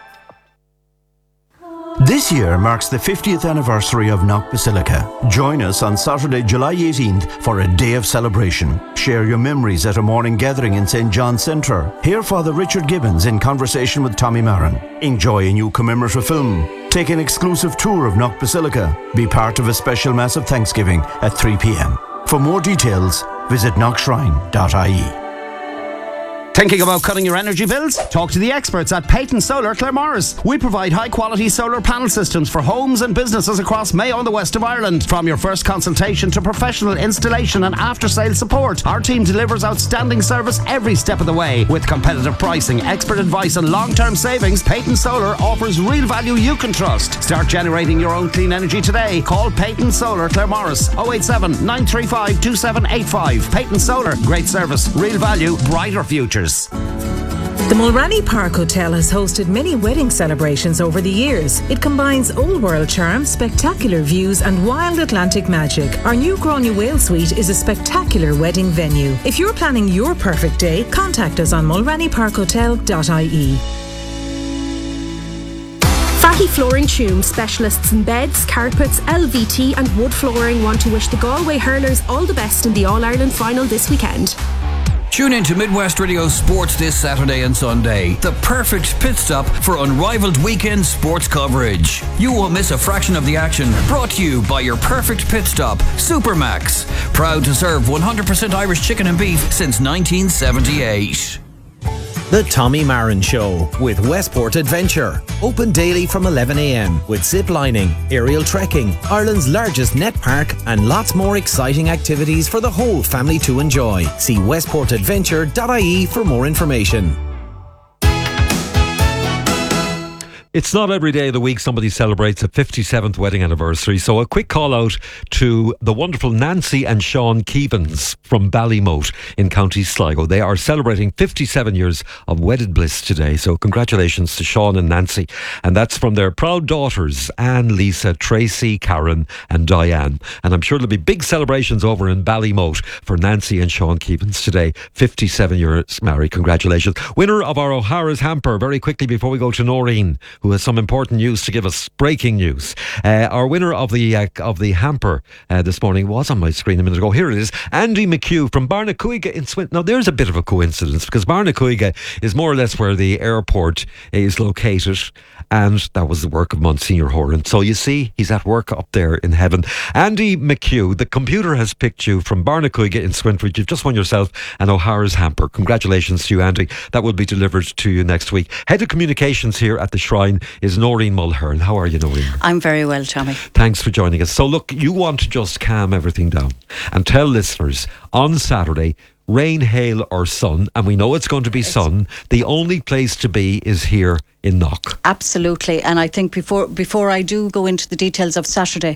This year marks the fiftieth anniversary of Knock Basilica. Join us on Saturday, July eighteenth for a day of celebration. Share your memories at a morning gathering in Saint John's Centre. Hear Father Richard Gibbons in conversation with Tommy Marin. Enjoy a new commemorative film. Take an exclusive tour of Knock Basilica. Be part of a special Mass of Thanksgiving at three p.m. For more details, visit knock shrine dot I E. Thinking about cutting your energy bills? Talk to the experts at Peyton Solar Claremorris. We provide high-quality solar panel systems for homes and businesses across Mayo and the west of Ireland. From your first consultation to professional installation and after-sales support, our team delivers outstanding service every step of the way. With competitive pricing, expert advice and long-term savings, Peyton Solar offers real value you can trust. Start generating your own clean energy today. Call Peyton Solar Claremorris oh eight seven, nine three five, two seven eight five. Peyton Solar, great service, real value, brighter futures. The Mulranny Park Hotel has hosted many wedding celebrations over the years. It combines old world charm, spectacular views and wild Atlantic magic. Our new Gráinne Whale Suite is a spectacular wedding venue. If you're planning your perfect day, contact us on mulranny park hotel dot I E. Fatty Flooring Tuam, specialists in beds, carpets, L V T and wood flooring, want to wish the Galway hurlers all the best in the All-Ireland final this weekend. Tune in to Midwest Radio Sports this Saturday and Sunday. The perfect pit stop for unrivaled weekend sports coverage. You won't miss a fraction of the action. Brought to you by your perfect pit stop, Supermax. Proud to serve one hundred percent Irish chicken and beef since nineteen seventy-eight. The Tommy Marin Show with Westport Adventure. Open daily from eleven a.m. with zip lining, aerial trekking, Ireland's largest net park and lots more exciting activities for the whole family to enjoy. See westport adventure dot I E for more information. It's not every day of the week somebody celebrates a fifty-seventh wedding anniversary, so a quick call out to the wonderful Nancy and Sean Keevans from Ballymote in County Sligo. They are celebrating fifty-seven years of wedded bliss today, so congratulations to Sean and Nancy. And that's from their proud daughters, Anne, Lisa, Tracy, Karen and Diane. And I'm sure there'll be big celebrations over in Ballymote for Nancy and Sean Keevans today. fifty-seven years married, congratulations. Winner of our O'Hara's hamper, very quickly before we go to Noreen, who who has some important news to give us. Breaking news. Uh, our winner of the uh, of the hamper uh, this morning was on my screen a minute ago. Here it is. Andy McHugh from Barnacuiga in Swin. Now, there's a bit of a coincidence because Barnacuiga is more or less where the airport is located, and that was the work of Monsignor Horan. So you see, he's at work up there in heaven. Andy McHugh, the computer has picked you from Barnacuiga in Swinford. You've just won yourself an O'Hara's hamper. Congratulations to you, Andy. That will be delivered to you next week. Head of Communications here at the Shrine is Noreen Mulhern. How are you, Noreen? I'm very well, Tommy. Thanks for joining us. So look, you want to just calm everything down and tell listeners on Saturday, rain, hail or sun, and we know it's going to be sun, the only place to be is here in Knock. Absolutely. And I think before before I do go into the details of Saturday,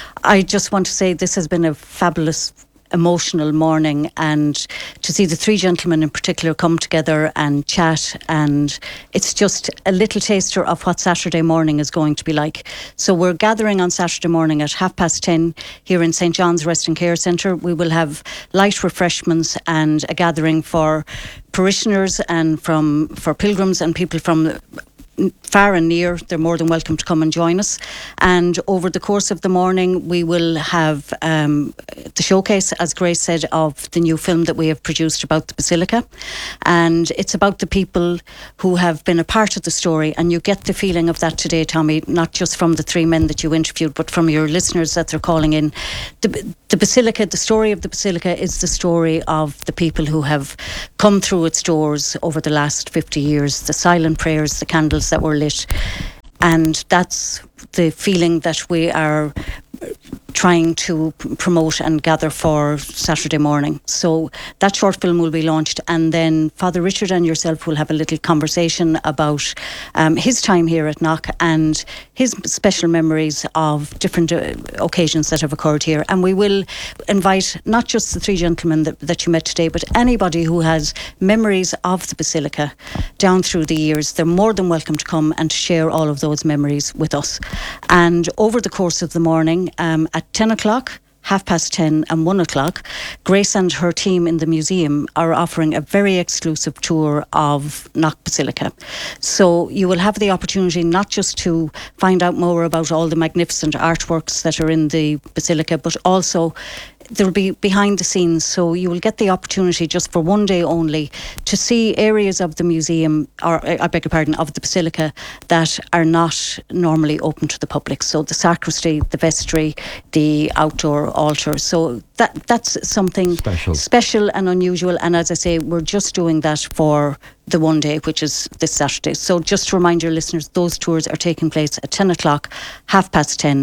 I just want to say this has been a fabulous, emotional morning, and to see the three gentlemen in particular come together and chat, and it's just a little taster of what Saturday morning is going to be like. So we're gathering on Saturday morning at half past ten here in St John's Rest and Care Centre. We will have light refreshments and a gathering for parishioners and from for pilgrims and people from far and near. They're more than welcome to come and join us. And over the course of the morning, we will have um, the showcase, as Grace said, of the new film that we have produced about the Basilica. And it's about the people who have been a part of the story. And you get the feeling of that today, Tommy, not just from the three men that you interviewed, but from your listeners that they're calling in. The, the Basilica, the story of the Basilica is the story of the people who have come through its doors over the last fifty years, the silent prayers, the candles that were lit. And that's the feeling that we are trying to p- promote and gather for Saturday morning. So that short film will be launched, and then Father Richard and yourself will have a little conversation about um, his time here at Knock and his special memories of different uh, occasions that have occurred here. And we will invite not just the three gentlemen that, that you met today, but anybody who has memories of the Basilica down through the years. They're more than welcome to come and to share all of those memories with us. And over the course of the morning, um, at ten o'clock, half past ten and one o'clock, Grace and her team in the museum are offering a very exclusive tour of Knock Basilica. So you will have the opportunity not just to find out more about all the magnificent artworks that are in the Basilica, but also there will be behind the scenes, so you will get the opportunity just for one day only to see areas of the museum, or I beg your pardon, of the Basilica that are not normally open to the public. So the sacristy, the vestry, the outdoor altar. So that that's something special, special and unusual. And as I say, we're just doing that for the one day, which is this Saturday. So just to remind your listeners, those tours are taking place at ten o'clock, half past ten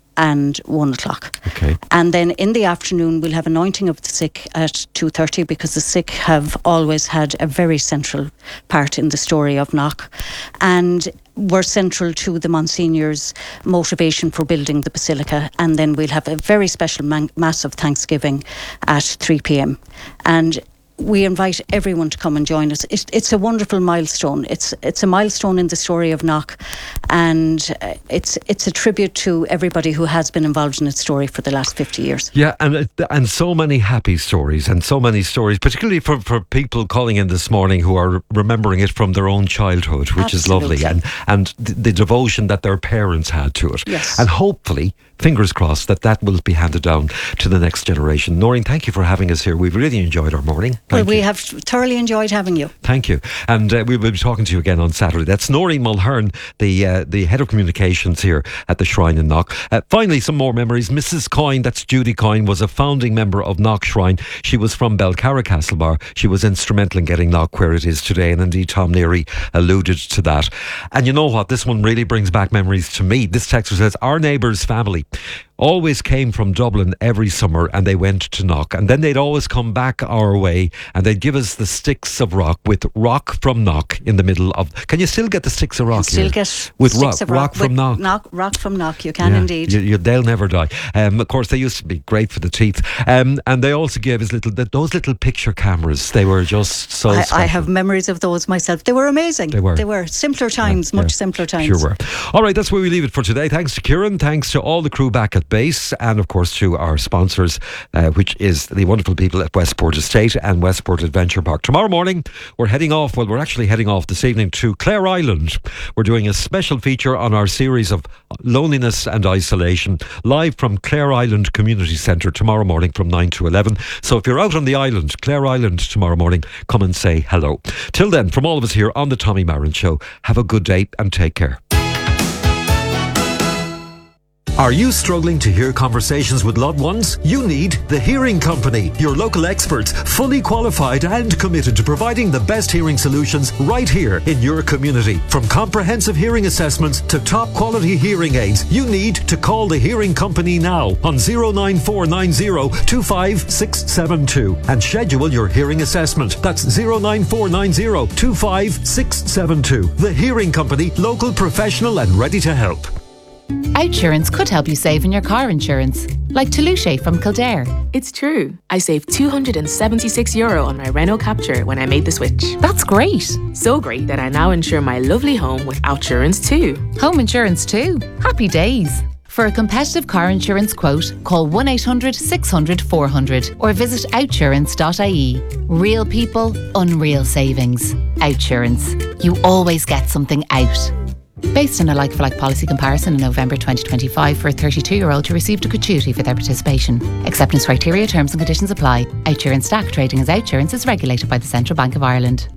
and one o'clock. Okay. And then in the afternoon we'll have anointing of the sick at two thirty, because the sick have always had a very central part in the story of Knock, and were central to the Monsignor's motivation for building the Basilica. And then we'll have a very special man- mass of Thanksgiving at three p.m. and we invite everyone to come and join us. It's, it's a wonderful milestone. It's it's a milestone in the story of Knock, and it's it's a tribute to everybody who has been involved in its story for the last fifty years. Yeah, and and so many happy stories, and so many stories, particularly for, for people calling in this morning who are remembering it from their own childhood, which Absolutely. is lovely, and and the, the devotion that their parents had to it. Yes. And hopefully, fingers crossed, that that will be handed down to the next generation. Noreen, thank you for having us here. We've really enjoyed our morning. Well, Thank we you. have thoroughly enjoyed having you. Thank you. And uh, we will be talking to you again on Saturday. That's Noreen Mulhern, the uh, the head of communications here at the Shrine in Knock. Uh, finally, some more memories. Missus Coyne, that's Judy Coyne, was a founding member of Knock Shrine. She was from Belcarra Castlebar. She was instrumental in getting Knock where it is today. And indeed, Tom Neary alluded to that. And you know what? This one really brings back memories to me. This texter says, our neighbour's family always came from Dublin every summer, and they went to Knock, and then they'd always come back our way and they'd give us the sticks of rock with rock from Knock in the middle of. Can you still get the sticks of rock? Still here? get with sticks rock, of rock, rock from with Knock. knock. Rock from Knock, you can Yeah, indeed. You, you, they'll never die. Um, of course, they used to be great for the teeth, um, and they also gave us little those little picture cameras. They were just so. I, special. I have memories of those myself. They were amazing. They were. They were simpler times, Yeah, much yeah. simpler times. Sure were. All right, that's where we leave it for today. Thanks to Kieran. Thanks to all the crew back at at base, and of course to our sponsors, uh, which is the wonderful people at Westport Estate and Westport Adventure Park. Tomorrow morning we're heading off, well we're actually heading off this evening to Clare Island. We're doing a special feature on our series of loneliness and isolation, live from Clare Island Community Centre tomorrow morning from nine to eleven. So if you're out on the island, Clare Island, tomorrow morning, come and say hello. Till then, from all of us here on the Tommy Marin Show, have a good day and take care. Are you struggling to hear conversations with loved ones? You need The Hearing Company, your local experts, fully qualified and committed to providing the best hearing solutions right here in your community. From comprehensive hearing assessments to top quality hearing aids, you need to call The Hearing Company now on zero nine four nine zero two five six seven two and schedule your hearing assessment. That's zero nine four nine zero two five six seven two. The Hearing Company, local, professional and ready to help. Outsurance could help you save in your car insurance, like Toulouse from Kildare. It's true. I saved two hundred seventy-six euro on my Renault Captur when I made the switch. That's great. So great that I now insure my lovely home with Outsurance too. Home insurance too. Happy days. For a competitive car insurance quote, call one eight hundred six hundred four hundred or visit outsurance dot I E. Real people, unreal savings. Outsurance. You always get something out. Based on a like-for-like policy comparison in November twenty twenty-five for a thirty-two-year-old who received a gratuity for their participation. Acceptance criteria, terms and conditions apply. Outsurance Stack trading as Outsurance is regulated by the Central Bank of Ireland.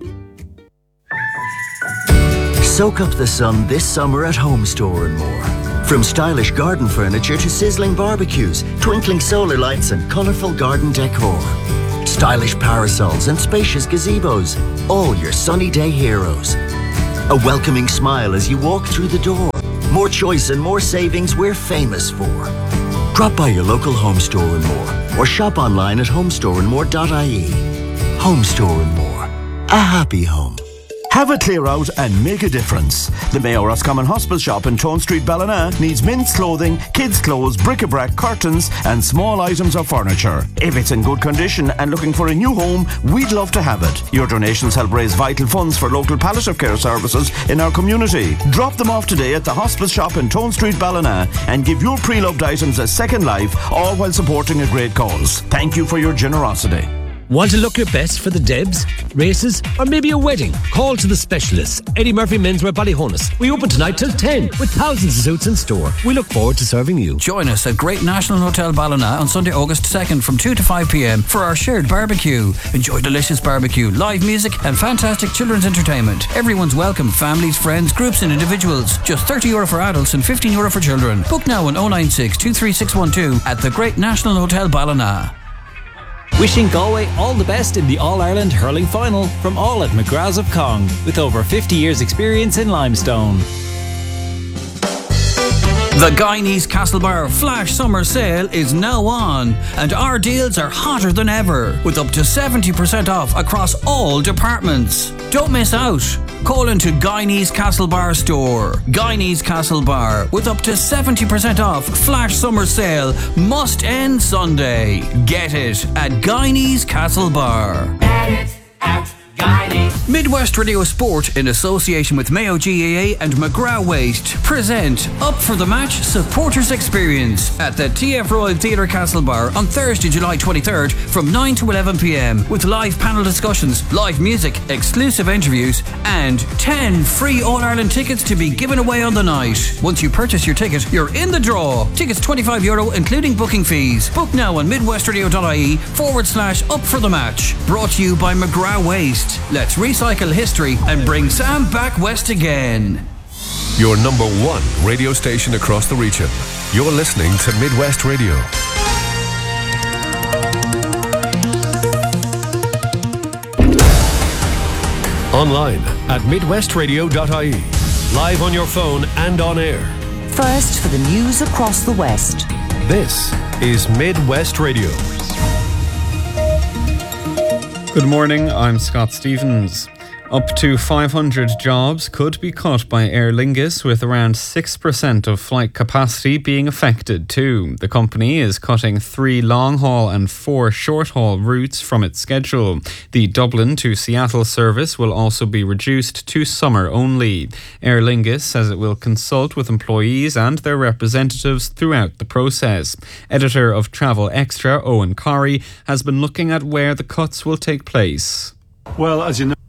Soak up the sun this summer at Home Store and more. From stylish garden furniture to sizzling barbecues, twinkling solar lights and colourful garden decor. Stylish parasols and spacious gazebos. All your sunny day heroes. A welcoming smile as you walk through the door. More choice and more savings we're famous for. Drop by your local Home Store and More or shop online at home store and more dot I E. Home Store and More. A happy home. Have a clear out and make a difference. The Mayo Roscommon Hospital shop in Tone Street, Ballina needs men's clothing, kids' clothes, bric-a-brac, curtains and small items of furniture. If it's in good condition and looking for a new home, we'd love to have it. Your donations help raise vital funds for local palliative care services in our community. Drop them off today at the hospital shop in Tone Street, Ballina and give your pre-loved items a second life, all while supporting a great cause. Thank you for your generosity. Want to look your best for the Debs, races, or maybe a wedding? Call to the specialists. Eddie Murphy Menswear Ballyhonus. We open tonight till ten with thousands of suits in store. We look forward to serving you. Join us at Great National Hotel Ballina on Sunday, August second from two to five p.m. for our shared barbecue. Enjoy delicious barbecue, live music and fantastic children's entertainment. Everyone's welcome, families, friends, groups and individuals. Just thirty euro for adults and fifteen euro for children. Book now on oh nine six, two three six one two at the Great National Hotel Ballina. Wishing Galway all the best in the All-Ireland Hurling Final from all at McGrath's of Cong, with over fifty years experience in limestone. The Guyanese Castlebar Flash Summer Sale is now on, and our deals are hotter than ever, with up to seventy percent off across all departments. Don't miss out. Call into Guyanese Castlebar store. Guyanese Castlebar with up to seventy percent off Flash Summer Sale must end Sunday. Get it at Guyanese Castlebar. Get it at Guyanese. Midwest Radio Sport, in association with Mayo G A A and McGrath Waste, present Up for the Match Supporters Experience at the T F Royal Theatre Castlebar on Thursday, July twenty-third from nine to eleven p.m. with live panel discussions, live music, exclusive interviews and ten free All-Ireland tickets to be given away on the night. Once you purchase your ticket, you're in the draw. Tickets twenty-five euro including booking fees. Book now on midwestradio.ie forward slash Up for the Match. Brought to you by McGrath Waste. Let's recycle history and bring Sam back west again. Your number one radio station across the region. You're listening to Midwest Radio. Online at midwest radio dot I E. Live on your phone and on air. First for the news across the West. This is Midwest Radio. Good morning, I'm Scott Stevens. Up to five hundred jobs could be cut by Aer Lingus, with around six percent of flight capacity being affected too. The company is cutting three long-haul and four short-haul routes from its schedule. The Dublin to Seattle service will also be reduced to summer only. Aer Lingus says it will consult with employees and their representatives throughout the process. Editor of Travel Extra, Owen Corrie, has been looking at where the cuts will take place. Well, as you know,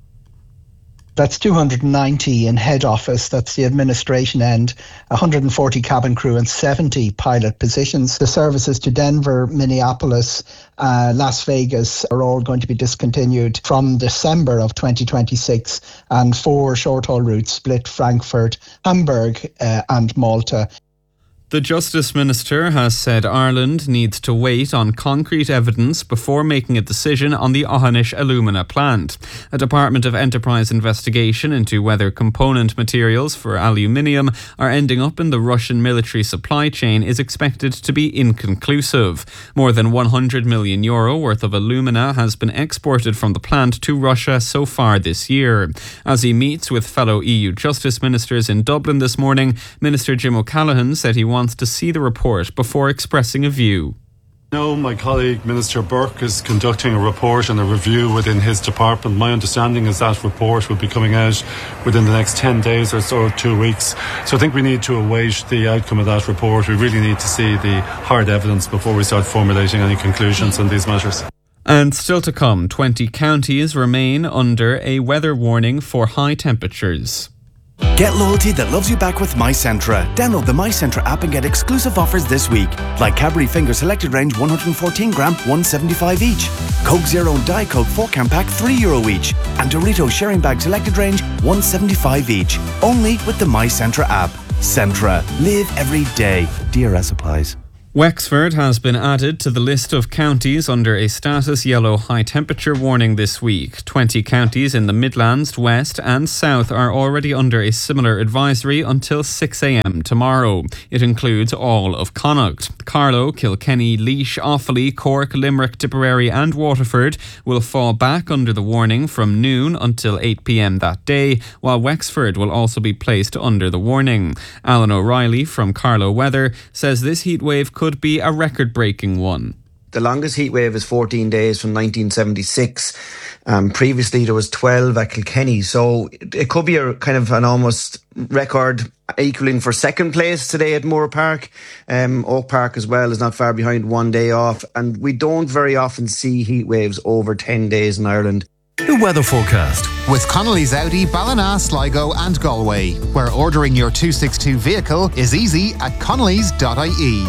that's two hundred ninety in head office, that's the administration end, one hundred forty cabin crew and seventy pilot positions. The services to Denver, Minneapolis, uh, Las Vegas are all going to be discontinued from December of twenty twenty-six, and four short-haul routes split Frankfurt, Hamburg uh, and Malta. The Justice Minister has said Ireland needs to wait on concrete evidence before making a decision on the Aughanish alumina plant. A Department of Enterprise investigation into whether component materials for aluminium are ending up in the Russian military supply chain is expected to be inconclusive. More than one hundred million euro worth of alumina has been exported from the plant to Russia so far this year. As he meets with fellow E U Justice Ministers in Dublin this morning, Minister Jim O'Callaghan said he wants to see the report before expressing a view. No, my colleague Minister Burke is conducting a report and a review within his department. My understanding is that report will be coming out within the next ten days or so, two weeks. So I think we need to await the outcome of that report. We really need to see the hard evidence before we start formulating any conclusions on these matters. And still to come, twenty counties remain under a weather warning for high temperatures. Get loyalty that loves you back with MyCentra. Download the MyCentra app and get exclusive offers this week. Like Cadbury Finger Selected Range one hundred fourteen gram, one seventy-five each. Coke Zero and Diet Coke four can pack, three euro each. And Doritos Sharing Bag Selected Range, one seventy-five each. Only with the MyCentra app. Centra. Live every day. D R S applies. Wexford has been added to the list of counties under a status yellow high temperature warning this week. twenty counties in the Midlands, West and South are already under a similar advisory until six a.m. tomorrow. It includes all of Connacht. Carlow, Kilkenny, Laois, Offaly, Cork, Limerick, Tipperary and Waterford will fall back under the warning from noon until eight p.m. that day, while Wexford will also be placed under the warning. Alan O'Reilly from Carlow Weather says this heatwave could be a record-breaking one. The longest heatwave is fourteen days from nineteen seventy-six. Um, previously there was twelve at Kilkenny, so it, it could be a kind of an almost record, equaling for second place today at Moore Park. Um, Oak Park as well is not far behind, one day off, and we don't very often see heatwaves over ten days in Ireland. The weather forecast with Connolly's Audi, Ballina, Sligo and Galway, where ordering your two sixty-two vehicle is easy at connellys dot I E.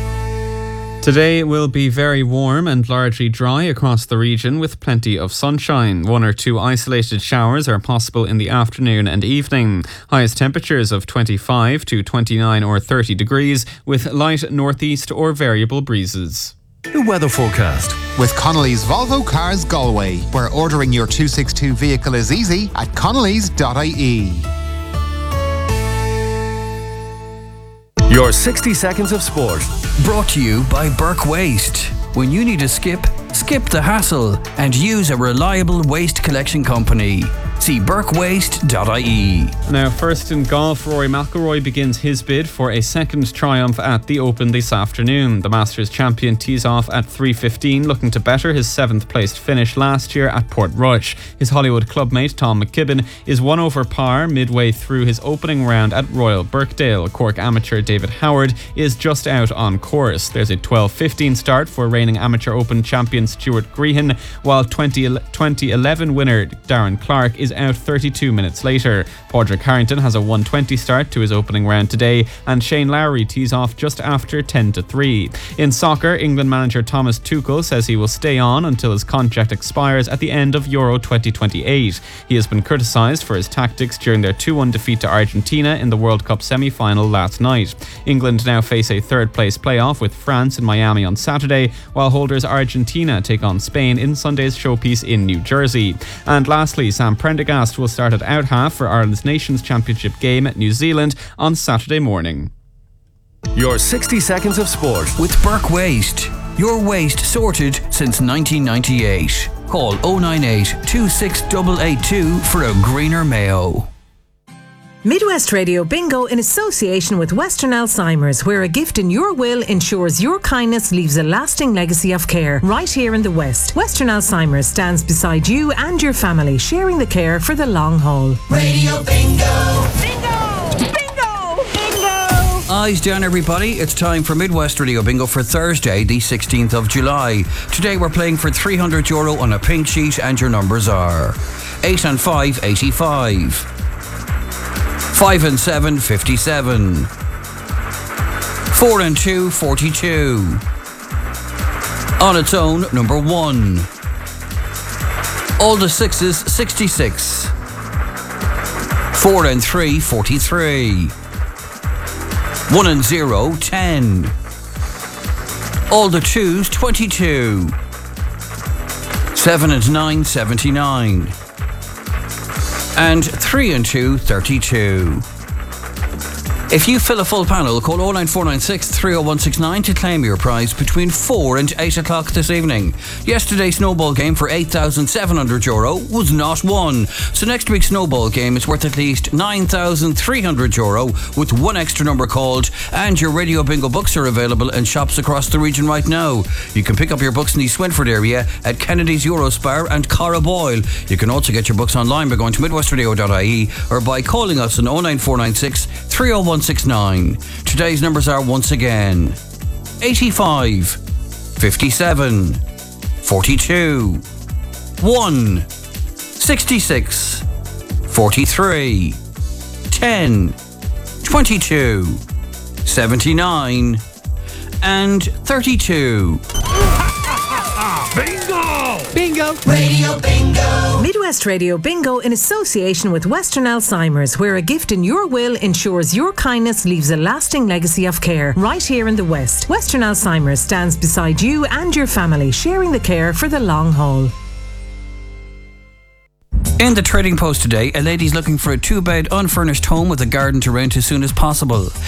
Today will be very warm and largely dry across the region with plenty of sunshine. One or two isolated showers are possible in the afternoon and evening. Highest temperatures of twenty-five to twenty-nine or thirty degrees with light northeast or variable breezes. The weather forecast with Connolly's Volvo Cars Galway, where ordering your two sixty-two vehicle is easy at connellys dot I E. Your sixty seconds of sport. Brought to you by Burke Waste. When you need a skip, skip the hassle and use a reliable waste collection company. See burke waste dot I E. Now, first in golf, Rory McIlroy begins his bid for a second triumph at the Open this afternoon. The Masters champion tees off at three fifteen, looking to better his seventh placed finish last year at Portrush. His Hollywood clubmate Tom McKibben is one over par midway through his opening round at Royal Birkdale. Cork amateur David Howard is just out on course. There's a twelve fifteen start for reigning Amateur Open champion Stuart Grehan, while twenty eleven winner Darren Clark is out thirty-two minutes later. Padraig Harrington has a one twenty start to his opening round today, and Shane Lowry tees off just after ten to three. In soccer, England manager Thomas Tuchel says he will stay on until his contract expires at the end of Euro twenty twenty-eight. He has been criticised for his tactics during their two one defeat to Argentina in the World Cup semi-final last night. England now face a third place playoff with France in Miami on Saturday, while holders Argentina take on Spain in Sunday's showpiece in New Jersey. And lastly, Sam Prendergast will start at out half for Ireland's Nations Championship game at New Zealand on Saturday morning. Your sixty seconds of sport with Burke Waste. Your waste sorted since nineteen ninety-eight. Call oh nine eight, two six eight eight two for a greener Mayo. Midwest Radio Bingo in association with Western Alzheimer's, where a gift in your will ensures your kindness leaves a lasting legacy of care right here in the West. Western Alzheimer's stands beside you and your family, sharing the care for the long haul. Radio Bingo. Eyes down, everybody. It's time for Midwest Radio Bingo for Thursday, the sixteenth of July. Today we're playing for three hundred euro on a pink sheet, and your numbers are eight and five, eighty-five. five and seven, fifty-seven. four and two, forty-two. On its own, number one. All the sixes, sixty-six. four and three, forty-three. one and zero, ten. All the twos, twenty-two. seven and nine, seventy-nine. And three and two, thirty-two. If you fill a full panel, call oh nine four nine six, three oh one six nine to claim your prize between four and eight o'clock this evening. Yesterday's snowball game for eight thousand seven hundred euro was not won. So next week's snowball game is worth at least nine thousand three hundred euro with one extra number called, and your Radio Bingo books are available in shops across the region right now. You can pick up your books in the East Swinford area at Kennedy's Eurospar and Cara Boyle. You can also get your books online by going to midwest radio dot I E or by calling us on oh nine four nine six, three oh one six nine. Today's numbers are once again eighty-five, fifty-seven, forty-two, one, sixty-six, forty-three, ten, twenty-two, seventy-nine, and thirty-two. Bingo! Bingo! Radio Bingo. Midwest Radio Bingo in association with Western Alzheimer's, where a gift in your will ensures your kindness leaves a lasting legacy of care right here in the West. Western Alzheimer's stands beside you and your family, sharing the care for the long haul. In the Trading Post today, a lady's looking for a two-bed unfurnished home with a garden to rent as soon as possible.